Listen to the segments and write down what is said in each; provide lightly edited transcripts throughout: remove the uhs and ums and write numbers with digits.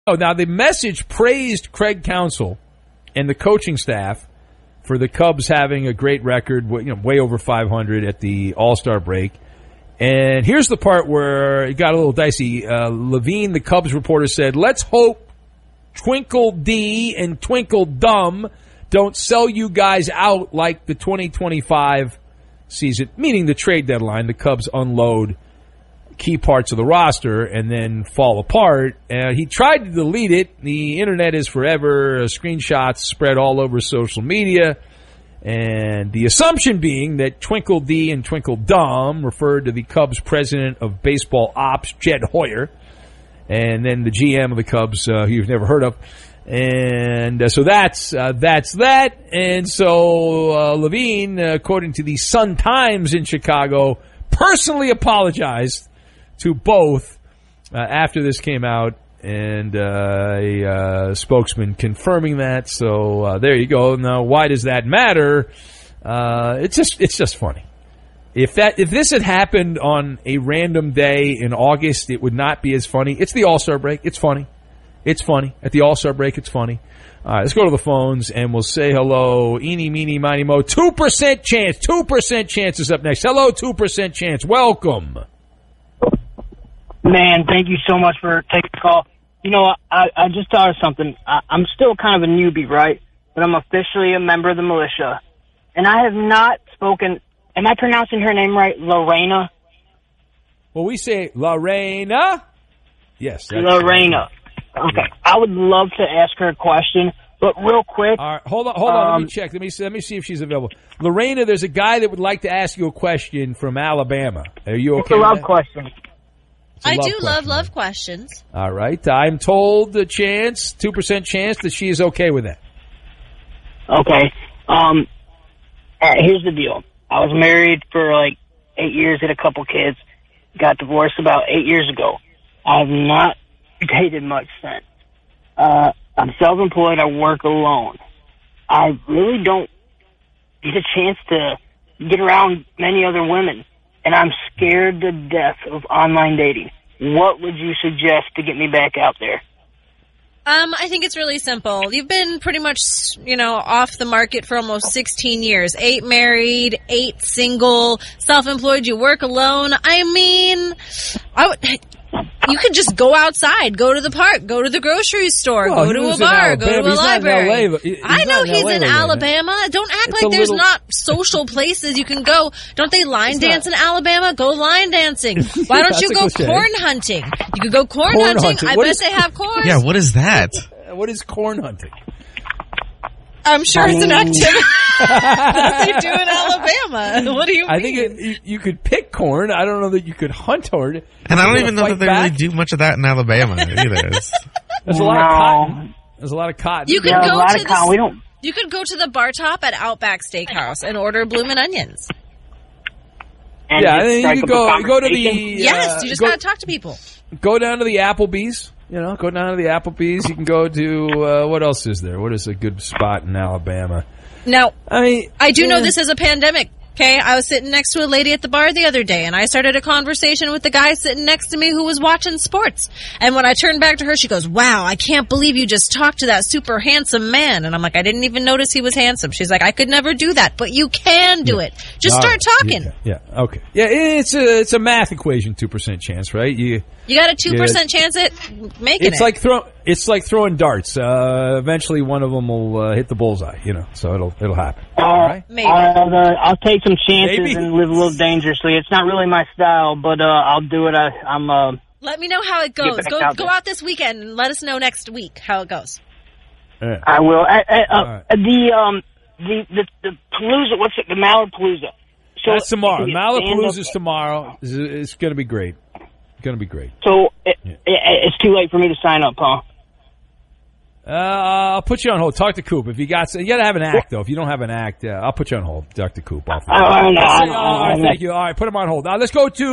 Oh, now the message praised Craig Counsell and the coaching staff for the Cubs having a great record, way over 500 at the All-Star break. And here's the part where it got a little dicey. Levine, the Cubs reporter, said, "Let's hope Twinkle D and Twinkle Dumb don't sell you guys out like the 2025 season," meaning the trade deadline. The Cubs unload key parts of the roster and then fall apart. He tried to delete it. The internet is forever. Screenshots spread all over social media. And the assumption being that Twinkle D and Twinkle Dumb referred to the Cubs president of baseball ops, Jed Hoyer, and then the GM of the Cubs, who you've never heard of. And so that's that. And so Levine, according to the Sun-Times in Chicago, personally apologized to both after this came out, and a spokesman confirming that. So there you go. Now, why does that matter? It's just funny. If this had happened on a random day in August, it would not be as funny. It's the All-Star break. It's funny. It's funny. At the All-Star break, it's funny. All right, let's go to the phones, and we'll say hello. Eeny, meeny, miny, mo. 2% chance. 2% chance is up next. Hello, 2% chance. Welcome. Man, thank you so much for taking the call. You know, I just thought of something. I'm still kind of a newbie, right? But I'm officially a member of the militia. And I have not spoken... Am I pronouncing her name right? Lorena? Well, we say Lorena. Yes. Lorena. Okay. I would love to ask her a question, but real quick... All right, hold on. Let me check. Let me see if she's available. Lorena, there's a guy that would like to ask you a question from Alabama. Are you okay? It's a love question. I do love questions. All right. I'm told the chance, 2% chance, that she is okay with that. Okay. Here's the deal. I was married for like 8 years, had a couple kids, got divorced about 8 years ago. I have not dated much since. I'm self-employed. I work alone. I really don't get a chance to get around many other women. And I'm scared to death of online dating. What would you suggest to get me back out there? I think it's really simple. You've been pretty much, off the market for almost 16 years. 8 married, 8 single, self-employed, you work alone. I mean, you could just go outside, go to the park, go to the grocery store, go to a bar, go to a library. I know he's in Alabama. Don't act like there's not social places you can go. Don't they line dance in Alabama? Go line dancing. Why don't you go corn hunting? You could go corn hunting. I bet they have corn. Yeah, what is that? What is corn hunting? I'm sure it's an activity that they do in Alabama. What do you mean? I think you could pick corn. I don't know that you could hunt or... And I don't even know that they really do much of that in Alabama either. There's a lot of cotton. There's a lot of cotton. You could You could go to the bar top at Outback Steakhouse and order bloomin' onions. And I think you could go to the... Yes, you just got to talk to people. Go down to the Applebee's. Go down to the Applebee's. You can go to, what else is there? What is a good spot in Alabama? Now, I do know this is a pandemic, okay? I was sitting next to a lady at the bar the other day, and I started a conversation with the guy sitting next to me who was watching sports. And when I turned back to her, she goes, "Wow, I can't believe you just talked to that super handsome man." And I'm like, "I didn't even notice he was handsome." She's like, "I could never do that, but you can do it. Just start talking." Yeah, okay. Yeah, it's a math equation, 2% chance, right? You got a 2% chance at making it. It's like throwing darts. Eventually, one of them will hit the bullseye. So it'll happen. All right. Maybe. I'll take some chances and live a little dangerously. It's not really my style, but I'll do it. Let me know how it goes. Go out this weekend and let us know next week how it goes. Yeah. I will. Right. The Palooza. What's it? The Malapalooza. So that's tomorrow. Malapalooza's tomorrow. It's going to be great. Going to be great. So it's too late for me to sign up, huh? I'll put you on hold. Talk to Coop. If you got to have an act, though. If you don't have an act, I'll put you on hold. Talk to Coop. All right, thank you. All right, put him on hold. Now let's go to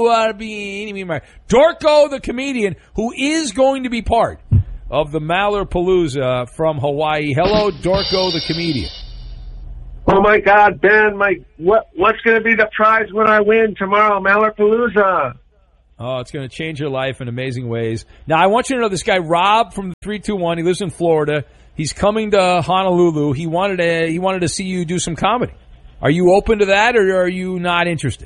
Dorko, the comedian, who is going to be part of the Malapalooza from Hawaii. Hello, Dorko, the comedian. Oh my God, Ben! What's going to be the prize when I win tomorrow, Malapalooza? Oh, it's going to change your life in amazing ways. Now, I want you to know this guy, Rob from the 321. He lives in Florida. He's coming to Honolulu. He wanted to see you do some comedy. Are you open to that, or are you not interested?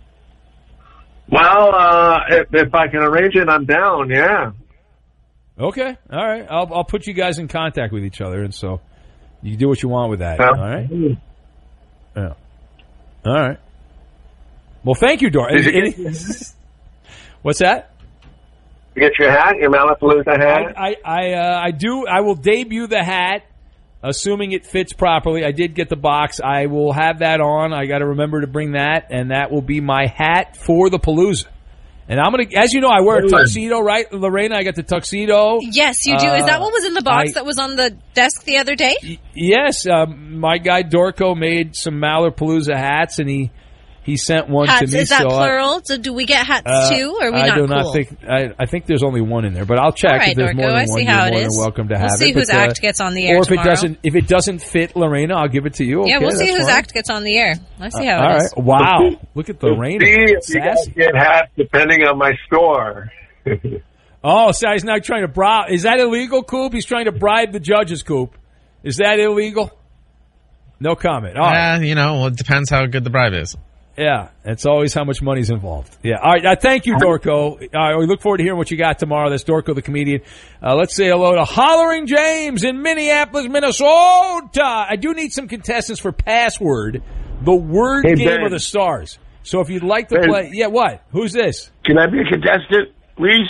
Well, if I can arrange it, I'm down. Yeah. Okay. All right. I'll put you guys in contact with each other, and so you can do what you want with that. All right. Yeah. All right. Well, thank you, Dor. What's that? You get your hat, your Malapalooza hat? I do. I will debut the hat, assuming it fits properly. I did get the box. I will have that on. I got to remember to bring that, and that will be my hat for the Palooza. And I'm going to, as you know, I wear a tuxedo, right, Lorena? I got the tuxedo. Yes, you do. Is that what was in the box that was on the desk the other day? Yes. My guy Dorco made some Malapalooza hats, and he sent one hats, to me. Is that plural? So do we get hats too, or are we not I do cool? not think. I think there's only one in there, but I'll check. All right, if there's Dorco, more than I one, see you're how more it than is. welcome to have we'll see it. whose act gets on the air or if tomorrow. it doesn't fit, Lorena, I'll give it to you. Yeah, okay, we'll see whose fine. act gets on the air. Let's see how all it is. right. Wow. Look at Lorena. See if you guys get hats depending on my store. Oh, so he's now trying to bribe. Is that illegal, Coop? He's trying to bribe the judges, Coop. Is that illegal? No comment. All right. Well, it depends how good the bribe is. Yeah, it's always how much money's involved. Yeah. All right. Thank you, Dorco. We look forward to hearing what you got tomorrow. That's Dorco, the comedian. Let's say hello to Hollering James in Minneapolis, Minnesota. I do need some contestants for Password, the word game Ben. of the stars. So if you'd like to play, yeah, what? Who's this? Can I be a contestant, please?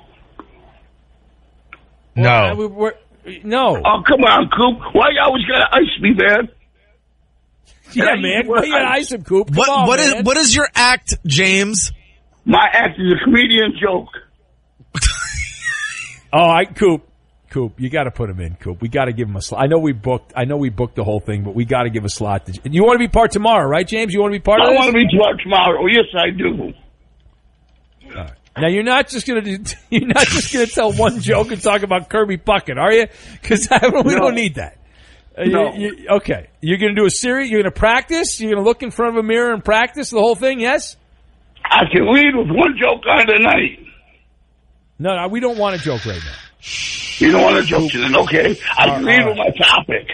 No. No. Oh, come on, Coop. Why you always gotta ice me, man? Yeah, man. You gotta ice him, Coop. Come on, man. What is your act, James? My act is a comedian joke. Coop, you got to put him in, Coop. We got to give him a slot. I know we booked the whole thing, but we got to give a slot. You want to be part tomorrow, right, James? You want to be part of this? I want to be part tomorrow. Yes, I do. All right. Now you're not just gonna tell one joke and talk about Kirby Puckett, are you? Because we don't need that. No. Okay, you're gonna do a series. You're gonna practice. You're gonna look in front of a mirror and practice the whole thing. Yes. I can lead with one joke on the night. No, we don't want a joke right now. You don't want a joke then, okay? I can lead with my topic.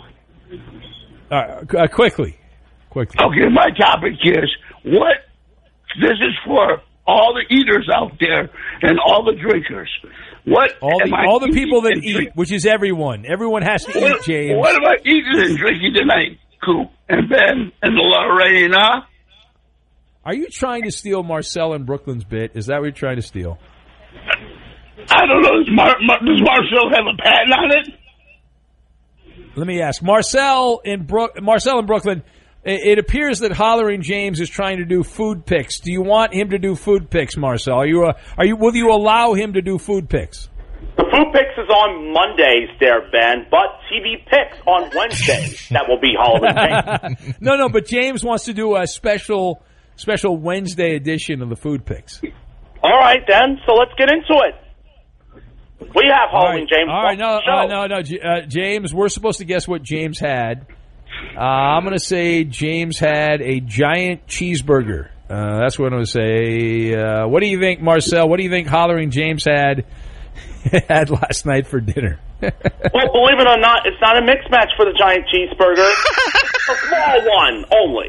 All right, quickly. Okay, my topic is what. This is for all the eaters out there and all the drinkers. What all the people that eat, which is everyone. Everyone has to eat, James. What am I eating and drinking tonight, Coop and Ben and Lorena? Are you trying to steal Marcel and Brooklyn's bit? Is that what you're trying to steal? I don't know. Does Marcel have a patent on it? Let me ask. Marcel in Brooklyn, it appears that Hollering James is trying to do food picks. Do you want him to do food picks, Marcel? Will you allow him to do food picks? The food picks is on Mondays there, Ben, but TV picks on Wednesdays. That will be Hollering James. No, but James wants to do a special Wednesday edition of the food picks. All right, then. So let's get into it. We have Hollering James. All right, no, James, we're supposed to guess what James had. I'm going to say James had a giant cheeseburger. That's what I'm going to say. What do you think, Marcel? What do you think Hollering James had last night for dinner? Well, believe it or not, it's not a mixed match for the giant cheeseburger. It's a small one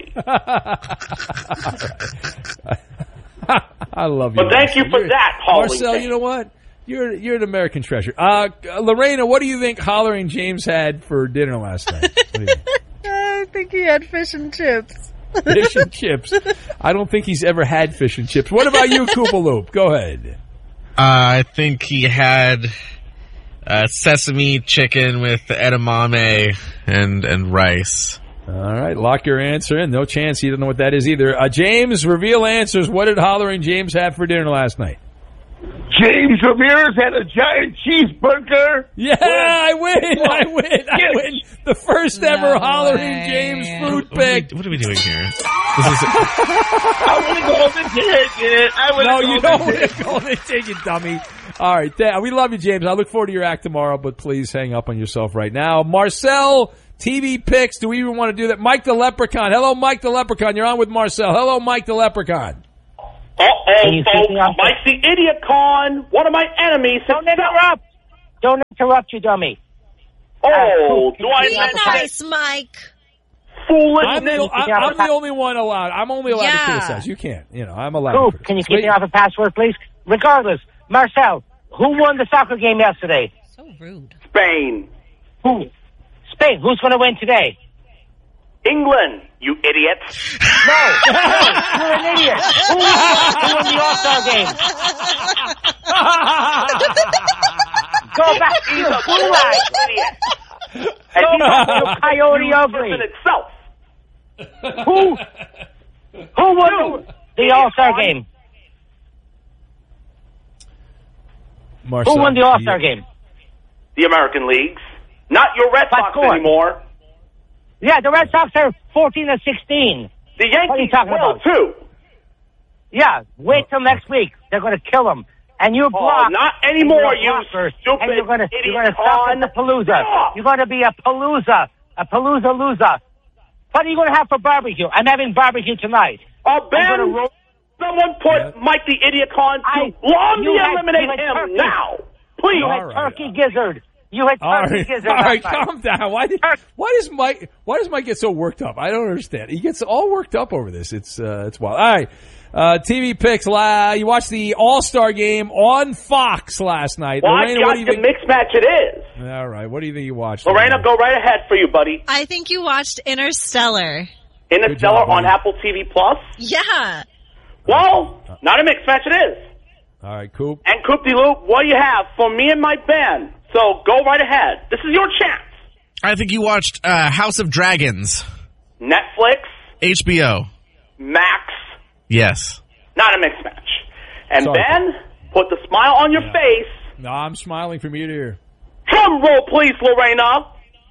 only. I love you. But thank you for that, Hollering Marcel, James. you know what? You're an American treasure. Lorena, what do you think Hollering James had for dinner last night? What do you think? I think he had fish and chips. Fish and chips. I don't think he's ever had fish and chips. What about you, Koopaloop? Go ahead. I think he had sesame chicken with edamame and rice. All right, lock your answer in. No chance he doesn't know what that is either. James, reveal answers. What did Hollering James have for dinner last night? James Ramirez had a giant cheeseburger. Yeah, I win. The first ever Hollering James food pick. What are we doing here? I want to go on the ticket. No, you don't want to go on the ticket, dummy. All right, we love you, James. I look forward to your act tomorrow, but please hang up on yourself right now. Marcel, TV picks. Do we even want to do that? Mike the Leprechaun. Hello, Mike the Leprechaun. You're on with Marcel. Hello, Mike the Leprechaun. Folks, Mike the Idiot Con, one of my enemies. Don't interrupt, you dummy. Oh, do I Be nice, Mike. Foolish. I'm the only one allowed. I'm only allowed to criticize. You can't. I'm allowed to criticize. Can you keep me off a password, please? Regardless, Marcel, who won the soccer game yesterday? So rude. Spain. Who? Spain. Who's going to win today? England, you idiots. No, you're an idiot. Who won the All-Star game? Go back to your gulag. Idiot. Go back to your coyote ugly. Itself. Who won the All-Star game? Marcel, who won the All-Star game? The American Leagues. Not your Red Sox anymore. Yeah, the Red Sox are 14-16. The Yankees what are you talking will, about? too. Yeah, wait till next week. They're going to kill them. And you block. Not anymore, you stupid and you're going to idiot. stop at the Palooza. You're going to be a Palooza loser. What are you going to have for barbecue? I'm having barbecue tonight. Oh, Ben, someone put Mike the Idiot Con to eliminate him now. Please. You had turkey gizzard. You had turkey gizzard. All right, calm down. Why does Mike get so worked up? I don't understand. He gets all worked up over this. It's wild. All right. TV picks. You watched the All-Star game on Fox last night. Well, Lorena, what do you think? Mixed match it is. All right. What do you think you watched? Lorena, go right ahead for you, buddy. I think you watched Interstellar. Interstellar on Apple TV Plus? Yeah. Well, not a mixed match it is. All right, Coop. And Coop-de-Loop, what do you have for me and my band? So go right ahead. This is your chance. I think you watched House of Dragons. Netflix. HBO. Max. Yes. Not a mixed match. And Ben, put the smile on your face. No, I'm smiling from ear to ear. Drum roll, please, Lorena.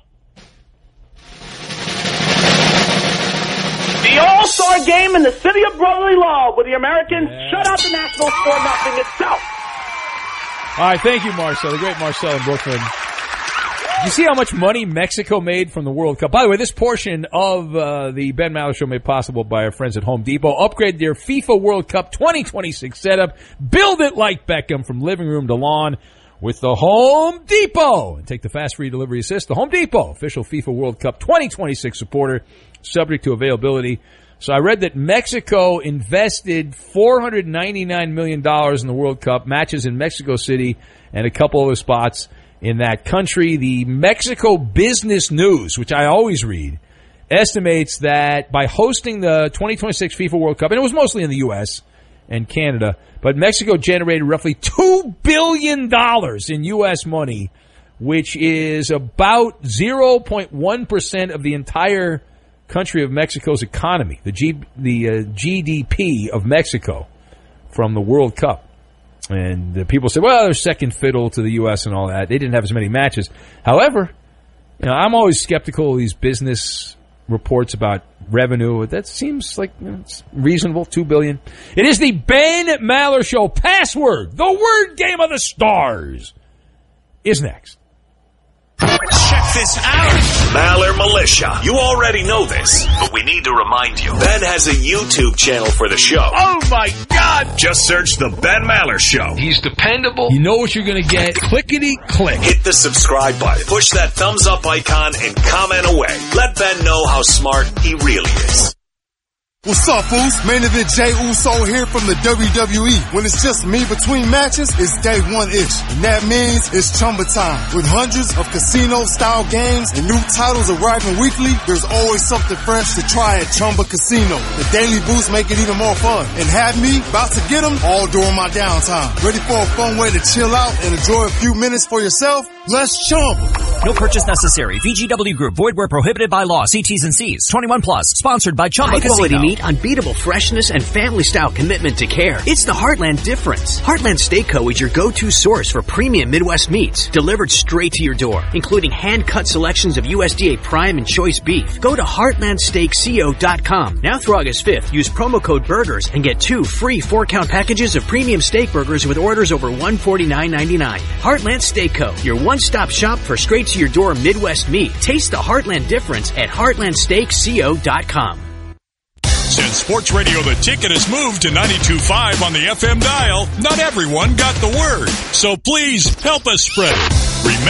The All-Star Game in the city of brotherly love, where the Americans shut out the Nationals for nothing itself. All right, thank you, Marcel. The great Marcel in Brooklyn. You see how much money Mexico made from the World Cup? By the way, this portion of the Ben Maller Show made possible by our friends at Home Depot. Upgrade their FIFA World Cup 2026 setup. Build it like Beckham from living room to lawn with the Home Depot. And take the fast free delivery assist. The Home Depot, official FIFA World Cup 2026 supporter, subject to availability. So I read that Mexico invested $499 million in the World Cup, matches in Mexico City and a couple other spots in that country. The Mexico Business News, which I always read, estimates that by hosting the 2026 FIFA World Cup, and it was mostly in the U.S. and Canada, but Mexico generated roughly $2 billion in U.S. money, which is about 0.1% of the entire country of Mexico's economy, the GDP of Mexico from the World Cup. And people say, well, they're second fiddle to the U.S. and all that. They didn't have as many matches. However, I'm always skeptical of these business reports about revenue. That seems like it's reasonable, $2 billion. It is the Ben Maller Show. Password, the word game of the stars, is next. Check this out. Maller Militia. You already know this, but we need to remind you. Ben has a YouTube channel for the show. Oh, my God. Just search The Ben Maller Show. He's dependable. You know what you're going to get. Clickety-click. Hit the subscribe button. Push that thumbs up icon and comment away. Let Ben know how smart he really is. What's up, fools? Main event Jey Uso here from the WWE. When it's just me between matches, it's day one-ish. And that means it's Chumba time. With hundreds of casino-style games and new titles arriving weekly, there's always something fresh to try at Chumba Casino. The daily boosts make it even more fun. And have me about to get them all during my downtime. Ready for a fun way to chill out and enjoy a few minutes for yourself? Let's Chumba. No purchase necessary. VGW Group. Void where prohibited by law. See T's and C's. 21 plus. Sponsored by Chumba Casino. High-quality meat, unbeatable freshness, and family-style commitment to care. It's the Heartland difference. Heartland Steak Co. is your go-to source for premium Midwest meats, delivered straight to your door, including hand-cut selections of USDA Prime and Choice beef. Go to HeartlandSteakCo.com. Now through August 5th, use promo code BURGERS and get 2 free 4-count packages of premium steak burgers with orders over $149.99. Heartland Steak Co., your one-stop shop for straight-to-your-door Midwest meat. Taste the Heartland difference at HeartlandSteakCo.com. Since Sports Radio The Ticket has moved to 92.5 on the FM dial, not everyone got the word. So please help us spread it. Remember